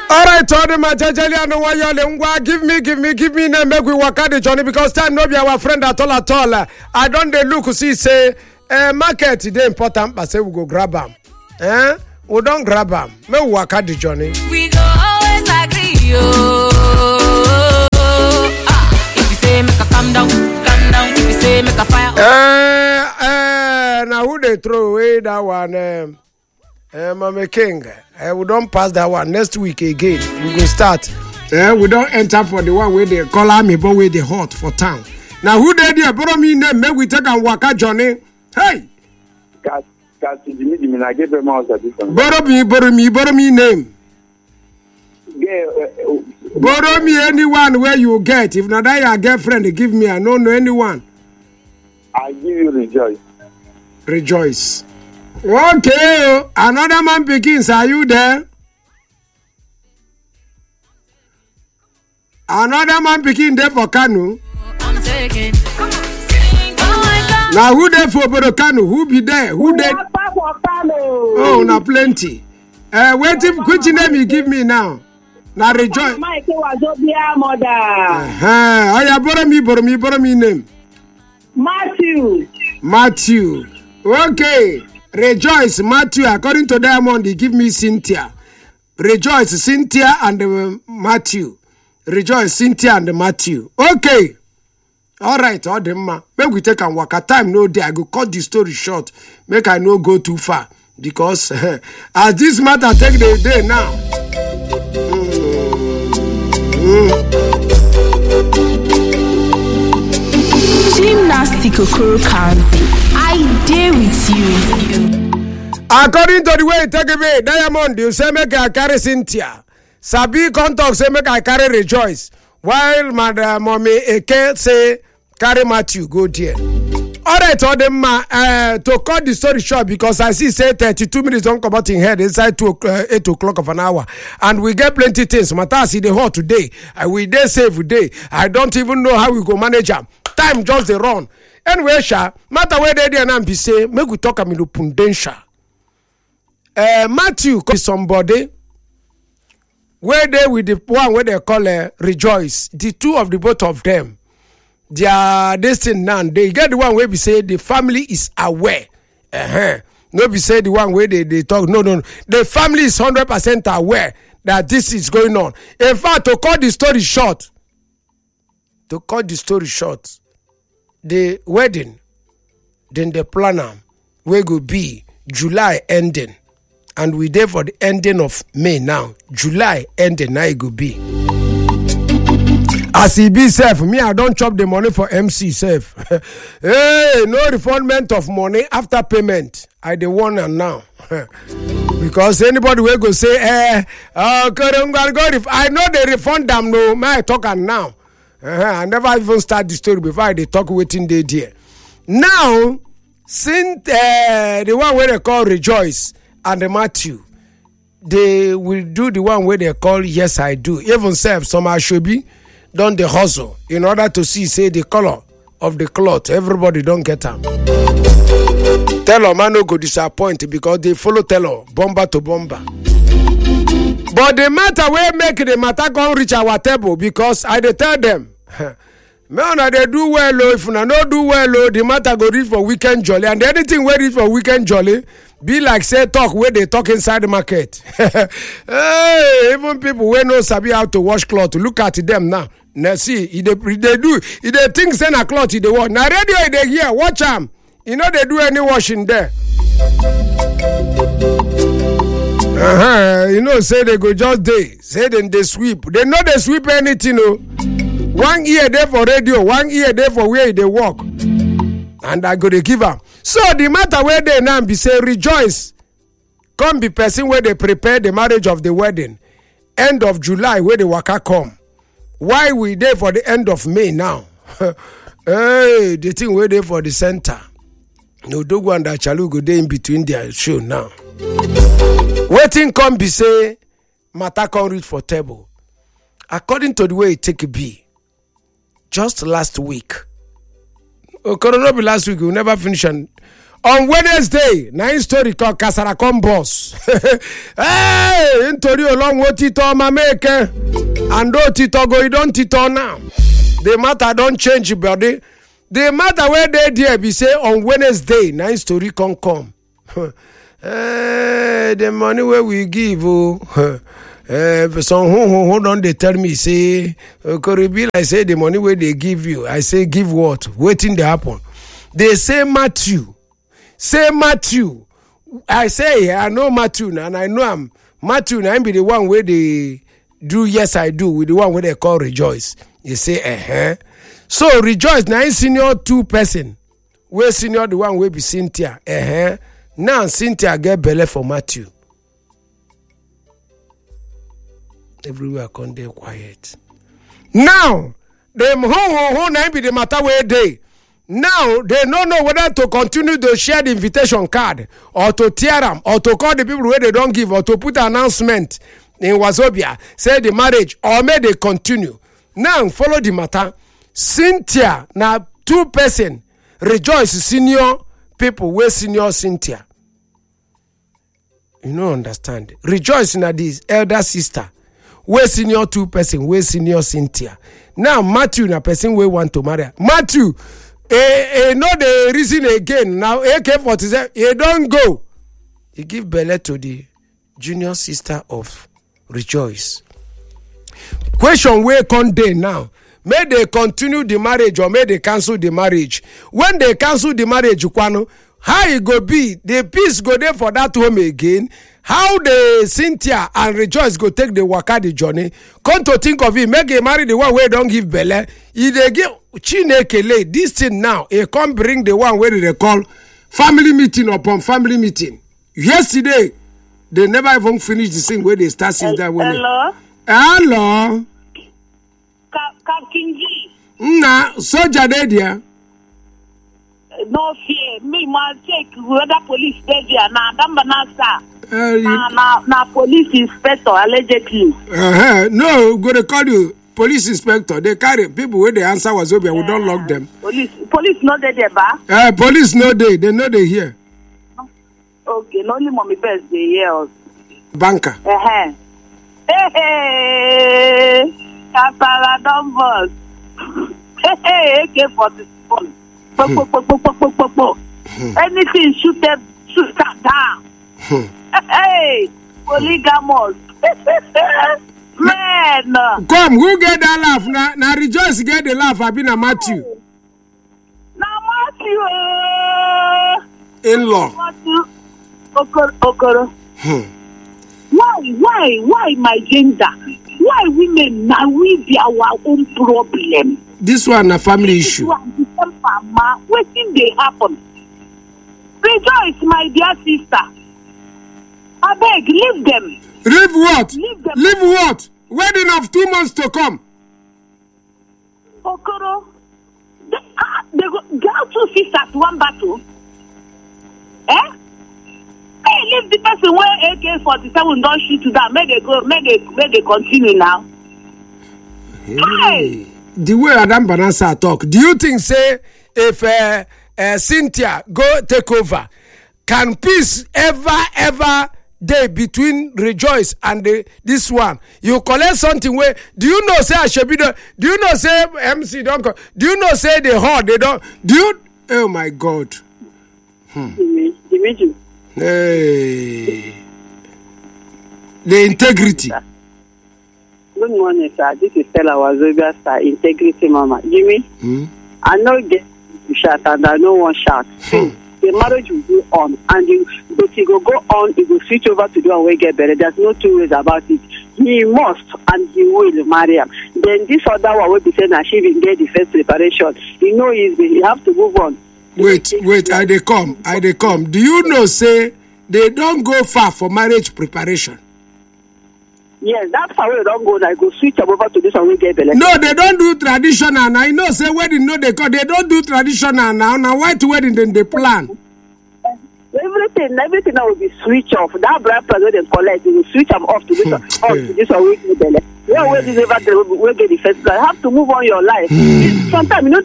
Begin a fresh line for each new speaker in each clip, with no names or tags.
All right, Tony Majajali, I know why you're give me name, make we work out the journey because time no be our friend at all. I don't they look see say market today important, but say we go grab them. We don't grab them. Make we work out the journey.
We go always agree, yo. If you say make a calm down. If you say make a fire.
Now who they throw away that one? Mama King, we don't pass that one. Next week again, we go start. We don't enter for the one where they call me, but where they hot for town. Now who they there? Borrow me name, make we take and work out Johnny. Hey! Borrow me name. Borrow me anyone where you get. If not that your girlfriend, give me. I don't know anyone.
I give you Rejoice.
Rejoice. Okay, another man begins. Are you there? Another man begin there for Kanu. Now who there for Kanu? Who be there? Who there? Oh, now plenty. Wait, which name you give me now? Now Rejoice. Oh yeah, borrow me name. Matthew. Okay. Rejoice, Matthew, according to Diamond, he give me Cynthia. Rejoice, Cynthia and Matthew. Rejoice, Cynthia and Matthew. Okay. All right, all them ma. Make we take and work. At time no day. I go cut the story short. Make I no go too far. Because as this matter take the day now.
Gymnastic Okoro Kanzi. I dare with you.
According to the way it take away, Diamond, you say make I carry Cynthia. Sabi contact say make I carry Rejoice. While Madam Mommy Eke say carry Matthew, go there. Alright, all them to cut the story short because I see say 32 minutes don't come out in head inside 8 o'clock of an hour. And we get plenty things. Matter see the hot today. We dey save today. I don't even know how we go manage them. Time just the run. Anyway, matter where they there and be say, make we talk in Pundensha. Matthew is somebody where they with the one where they call Rejoice. The two of the both of them, they are destined now. They get the one where we say the family is aware. No be say the one where they talk. No. The family is 100% aware that this is going on. In fact, to cut the story short, the wedding, then the planner, where go be July ending. And we there for the ending of May now. July ending, now it go be. As he be safe, me, I don't chop the money for MC safe. Hey, no refundment of money after payment. I the one and now. Because anybody will go say, I know they refund them, no, may I talk and now. I never even start the story before they talk waiting day there. Now, since the one where they call Rejoice and the Matthew, they will do the one where they call Yes I Do. Even self, some Ashobi done the hustle in order to see, say, the color of the cloth. Everybody don't get them. Tell man no go disappoint because they follow Taylor, bomber to bomber. But the matter will make the matter come reach our table because I dey tell them, man, they do well, if you no do well, the matter go reach for weekend jolly. And anything we reach for weekend jolly, be like say talk where they talk inside the market. Hey, even people who no sabi how to wash cloth, look at them now. Now see, they think send a cloth they want. Now radio they hear, watch them. You know they do any washing there. You know, say they go just day. Say then they sweep. They know they sweep anything, no. 1 year there for radio, 1 year there for where they walk. And I go to give them. So the matter where they now be say Rejoice. Come be person where they prepare the marriage of the wedding. End of July where the waka come. Why we there for the end of May now? Hey, the thing where they for the center. No Dogo and Achalu go there in between their show now. Waiting come be say matter come reach for table. According to the way it take be, just last week. Corona be last week, we never finish On Wednesday, na story called Kasarakom Boss. Hey, nítorí olóhùn ó títọ́ ọmọ mẹ́kẹ́. And ó títọ́ go, you don't títọ́ now. The matter don't change body. The matter where they there be say on Wednesday, na story come. The money where we give, some who don't they tell me say, Koribil, I say the money where they give you. I say give what? Waiting to happen. They say Matthew. Say Matthew. I say I know Matthew and I know I'm Matthew. I be the one where they do yes I do with the one where they call Rejoice. You say So Rejoice now senior 2 person. Where senior the one where be Cynthia. Now Cynthia get belly for Matthew. Everywhere come there quiet. Now them ho now be the matter where they. Now they don't know whether to continue to share the invitation card or to tear them or to call the people where they don't give or to put an announcement in Wazobia, say the marriage or may they continue. Now follow the matter. Cynthia now 2 person Rejoice senior people where senior Cynthia. You don't understand. Rejoice now this elder sister where senior 2 person where senior Cynthia. Now Matthew na person where want to marry. Matthew know the reason again. Now AK-47, he don't go. He give belly to the junior sister of Rejoice. Question where come day now? May they continue the marriage or may they cancel the marriage? When they cancel the marriage, how it go be? The peace go there for that home again. How the Cynthia and Rejoice go take the waka the journey? Come to think of it, make a marry the one where don't give belly. If they give Chinekele this thing now, it come bring the one where they call family meeting upon family meeting. Yesterday, they never even finish the thing where they start since that one. Hello.
Captain G.
Nah, soldier there.
No fear. Me, my check whether police there. Now, na police inspector allegedly.
No, go to call you police inspector. They carry people where the answer was over. We don't lock them.
Police not there, ba?
Police no they know they here.
Okay, no only mommy best they here.
Banker.
Hey. Kasarakom Boss. Hey, AK-47. Anything shoot that down. Hey, polygamous. Man.
Come, who get that laugh? Now Rejoice get the laugh. I've been a Matthew.
Now Matthew.
In-law.
Matthew. Okoro. Why my gender? Why women now we be our own problem?
This one a family issue.
What thing they happen? Rejoice, my dear sister. I beg, leave them.
Leave what?
Leave them.
Leave what? Wedding of 2 months to come.
Okoro, they got 2 sisters, 1 battle. Hey, leave the person where AK-47 don't shoot to that. May they continue now. Hey.
The way Adam Banasa talk, do you think say if Cynthia go take over, can peace ever day between Rejoice and this one? You collect something where do you know say I should be the? Do you know say MC don't go? Do you know say they hard they don't? Do you? Oh my God. Hey, the integrity.
Good morning, sir. This is Stella Wazobia, sir. Integrity, mama. Jimmy, I know get to shout and I know one shout. The marriage will go on, and but it will go on. It will switch over to the one we get better. There's no 2 ways about it. He must and he will marry him. Then this other one will be saying that she will get the first preparation. You know, you have to move on.
Wait, I they come. Do you know, say, they don't go far for marriage preparation?
Yes, that's how we don't go. I go switch over to this one we get better.
No, they don't do traditional. Now, I know, say, wedding, no, they don't do traditional now. Now, why to wedding, then they plan?
Everything now will be switch off. That bride price they collect, they will switch them off to this one, to this one we get better. Yeah, we get the first. I have to move on your life. Sometimes,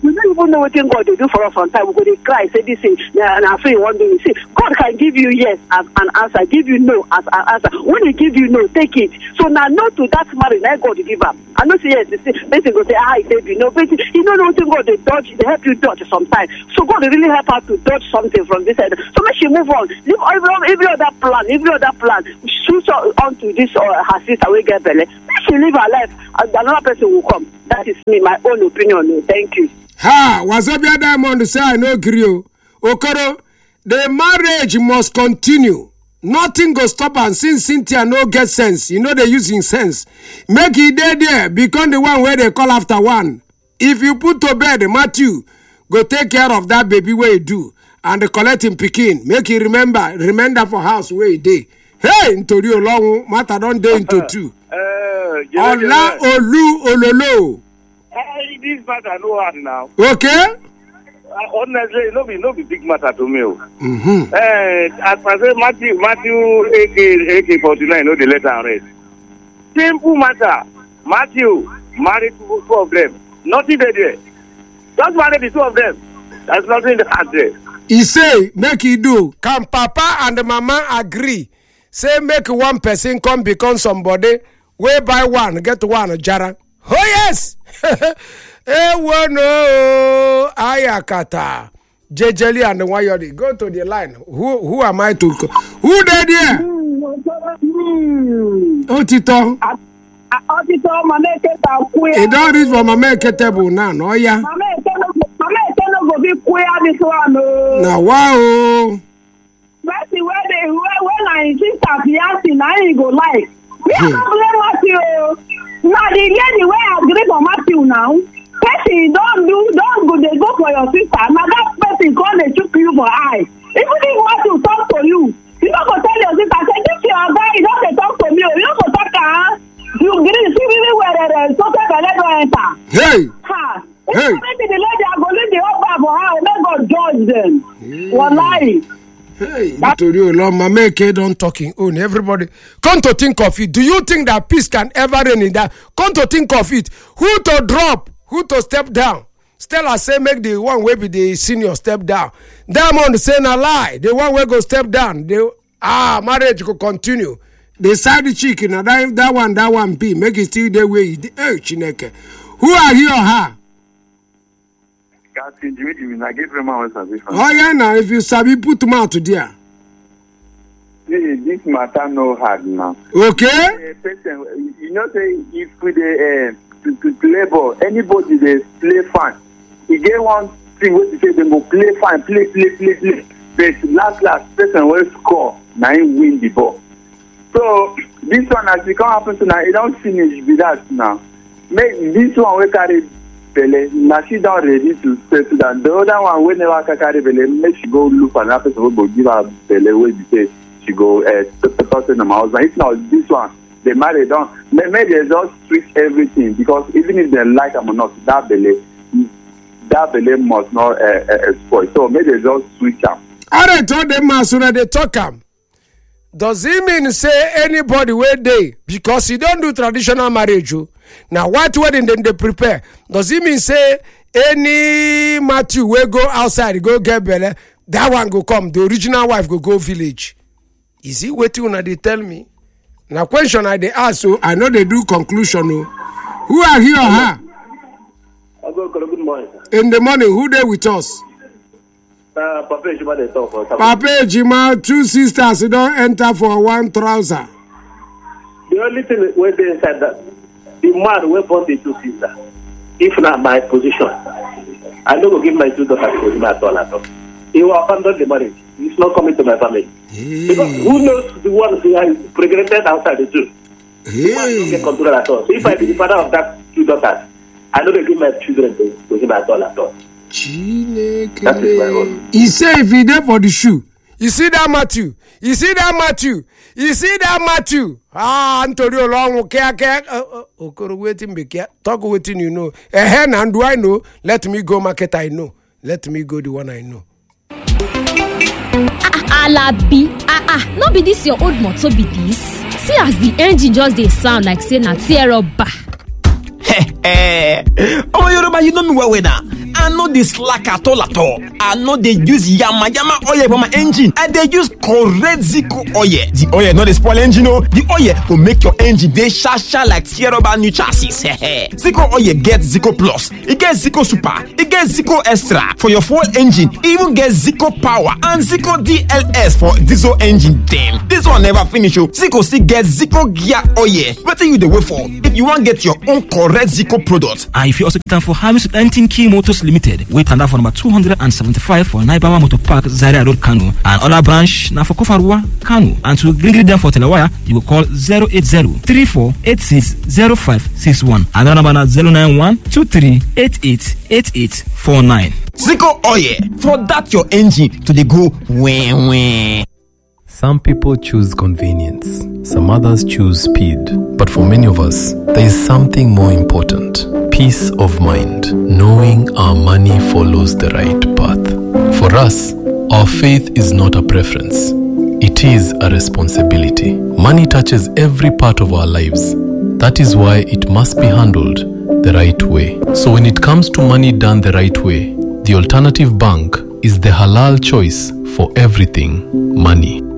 We don't even know what God will do for us on time. We go to cry, say this thing, and I feel one day. See, God can give you yes as an answer, give you no as an answer. When He give you no, take it. So now no to that marriage, now God will give up. I know say yes, they say, go say, baby, no, but you don't know what God they dodge, they help you dodge sometimes. So God will really help her to dodge something from this side. So make she move on. Leave every other plan, shoot on to this her sister will get belly. Make she live her life, and another person will come. That is me, my own opinion. Thank you.
Ha, Wazobia Diamond say I no agree. Okoro, the marriage must continue. Nothing go stop and since Cynthia no get sense, you know they using sense. Make it there, become the one where they call after one. If you put to bed, Matthew, go take care of that baby where you do. And the collecting picking. Make it remember for house where you dey. Hey, into you long matter don't day into two. Ola Olu Ololo.
Hey, this matter no hard now.
Okay?
Honestly, no be big matter to me.
Mm-hmm.
As I say, Matthew AK-49, no the letter and read. Simple matter. Matthew married two of them. Nothing there. Just marry the two of them. There's nothing there.
He say, make he do. Can Papa and the Mama agree? Say, make one person come become somebody. Way by one, get one jara. Oh, yes! No, Ayakata. Jejeli and the Wayodi. Go to the line. Who am I to? Who there? Otito.
Otito, Mama Keta.
It don't reach for Mama Ketable now, no, yeah.
Mama Keta go be queer this one.
Now, wow.
But when I insist that Fiancé, now he go like. We are not blame Matthew. Now the lady where I agree for Matthew now. Person don't go they go for your sister. Now that person call they choke you for eye. Even if Matthew talk to you, you don't go tell your sister, say this your guy, you don't talk to me, you don't go talk to her. You agree, see me where there is so that I don't enter.
Hey.
Ha.
Hey.
Maybe the lady I go leave the offer for her, let God judge them. Wallahi.
Hey, Mama make don't talking own everybody. Come to think of it. Do you think that peace can ever reign in that? Come to think of it. Who to drop? Who to step down? Stella say make the one way be the senior step down. Diamond say a lie. The one way go step down. Marriage go continue. The side chicken that one be make it still the way. Hey, Chineke. Who are he or her?
I give him my submission.
Oh yeah, now if you sabi put them out to there.
This matter no hard now.
Okay.
Person, you know, say if we to play ball, anybody they play fine. He get one thing what you say they go play fine, play. But last person will score, now he win the ball. So this one as it can happen to now, it don't finish with that now. Make this one will carry. Now she don't ready to settle down. The other one will never carry Bele. Make she go look for another person who go give her Bele where you say she go the person in my husband. If not this one, they marry down. Maybe they just switch everything because even if they like them or not, that Bele must not spoil. So maybe they just switch them.
I told them as soon as they talk them. Does it mean say anybody where they because you don't do traditional marriage? Now white wedding then they prepare. Does it mean say any Matthew will go outside go get Bele? That one go come. The original wife go village. Is it waiting when they tell me? Now question I they ask so I know they do conclusion. Who are he or her?
Good morning.
In the morning, who they with us?
Papa Ejima they talk for
Papa Ejima, two sisters you don't enter for one trouser.
The only thing where they said that the man will born the two sisters. If not my position, I don't go give my two daughters to him at all. He will abandon the marriage. He's not coming to my family. Hey. Because who knows the one who is pregnant outside the two? Hey. The one who get control at all. So if I be the father of that two daughters, I don't give my children to him at all. That is my own.
He say if he there for the shoe. You see that Matthew? Antonio long okoro waiting be care. Talk waiting you know. And do I know? Let me go market I know. Let me go the one I know.
Alabi, no be this your old motor be this. See as the engine just dey sound like say na tear up ba.
Oh Yoruba, you know me well now. I know the slack at all. I know they use yama oil for my engine. And they use correct Zico oil. The oil not the spoil engine, no. The oil will make your engine they shasha like Sierra new chassis. Zico oil gets Zico Plus. It gets Zico Super. It gets Zico Extra for your full engine. It even gets Zico Power and Zico DLS for diesel engine. Damn, this one never finish. Zico still gets Zico Gear oil. What are you the way for? If you want to get your own correct Zico product.
And if you also time for Hamis 19 Key Motors Limited, wait and for number 275 for Naibawa Motor Park, Zaria Road, Kano. And other branch now for Kofarua, Kano. And to greet them for Telewire, you will call 080-3486-0561. Another number 091-2388-8849.
Zico oil, for that your engine to the go wah.
Some people choose convenience, some others choose speed. But for many of us, there is something more important: peace of mind, knowing our money follows the right path. For us, our faith is not a preference, it is a responsibility. Money touches every part of our lives. That is why it must be handled the right way. So when it comes to money done the right way, the Alternative Bank is the halal choice for everything money.